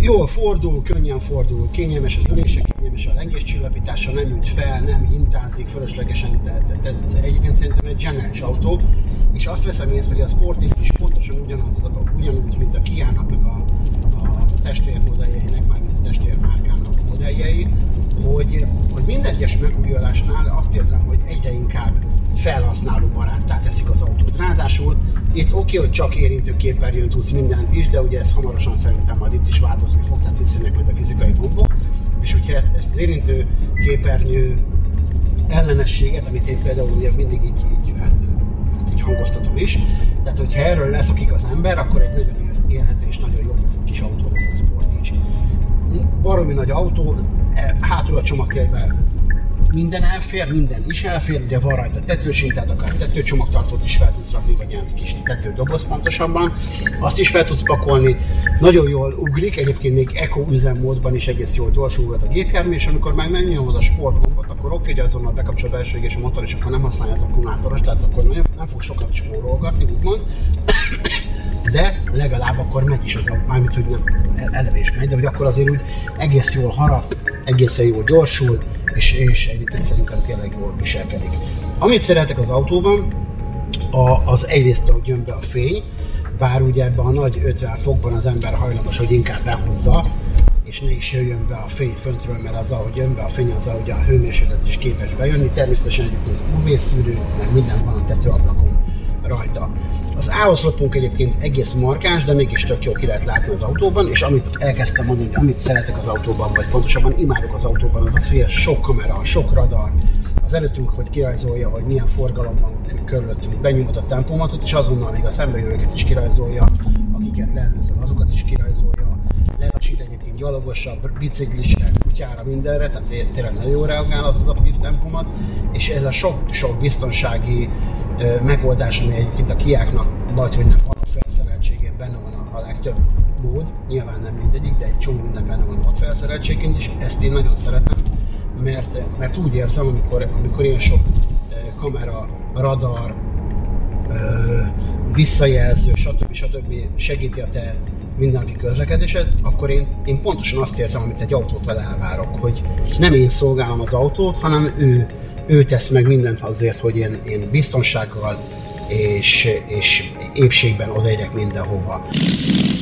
jól fordul, könnyen fordul, kényelmes az ülése, kényelmes a lengéscsillapítása, nem üt fel, nem hintázik fölöslegesen, egyébként szerintem egy zseniális autó, és azt veszem észre, hogy a Sportage is pontosan ugyanúgy, mint a Kia-nak, meg a testvérmodelljeinek, már mint a testvérmárkának modelljei, hogy minden egyes megújulásnál azt érzem, hogy egyre inkább felhasználóbaráttá teszik az autót. Ráadásul itt oké, hogy csak érintőképernyőn tudsz mindent is, de ugye ez hamarosan szerintem majd itt is változni fog, tehát visszajönnek majd a fizikai gombok, és hogyha ezt az érintőképernyő ellenességet, amit én például ugye mindig ezt így hangoztatom is, tehát hogyha erről leszokik az ember, akkor egy nagyon élhető és nagyon jó kis autó lesz a Sportage. Baromi nagy autó, hátul a csomagtérben minden elfér, minden is elfér, ugye van rajta tetősint, tehát akár tetőcsomagtartót is fel tudsz rakni, vagy ilyen kis tetődoboz pontosabban, azt is fel tudsz pakolni, nagyon jól ugrik, egyébként még eco üzemmódban is egész jól gyorsulgat a gépjármű, és amikor meg megnyomod a sportgombot, akkor oké, hogy azonnal bekapcsol a belső égés a motor, és akkor nem használja az akkumulátoros, tehát akkor nem fog sokat spórolgatni, úgymond, de legalább akkor megy is az autó, mármint hogy nem eleve is megy, de hogy akkor azért úgy egész jól harap, egészen jól gyorsul, és egyébként szerintem tényleg jól viselkedik. Amit szeretek az autóban, az egyrészt, hogy jön be a fény, bár ugye ebben a nagy 50 fokban az ember hajlamos, hogy inkább behúzza, és ne is jöjjön be a fény föntről, mert azzal, hogy jön be a fény, azzal ugye a hőmérséklet is képes bejönni. Természetesen egyébként UV-szűrő, mert minden van a tetőablakon rajta. Az áoszlopunk egyébként egész markáns, de mégis tök jól ki lehet látni az autóban, és amit elkezdtem mondani, hogy amit szeretek az autóban, vagy pontosabban imádok az autóban, az az, hogy sok kamera, sok radar, az előttünk, hogy kirajzolja, hogy milyen forgalom van körülöttünk, benyomod a tempomatot, és azonnal még a szembejövőket is kirajzolja, akiket leelőzöl, azokat is kirajzolja, lelassít egyébként gyalogosra, biciklisre, kutyára, mindenre, tehát tényleg nagyon jól reagál az adaptív tempomat, és ez a sok biztonsági megoldás, ami egyébként a Kiáknak vagy hogy nem alapfelszereltségén benne van a legtöbb mód, nyilván nem mindegyik, de egy csomó minden benne van alapfelszereltségén is, ezt én nagyon szeretem, mert úgy érzem, amikor ilyen sok kamera, radar, visszajelző, stb. Segíti a te mindennapi közlekedésed, akkor én pontosan azt érzem, amit egy autótól elvárok, hogy nem én szolgálom az autót, hanem ő tesz meg mindent azért, hogy én biztonsággal és épségben odaérjek mindenhova.